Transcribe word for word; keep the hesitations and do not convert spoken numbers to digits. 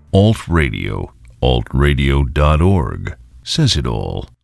Alt Radio, alt radio dot org, says it all.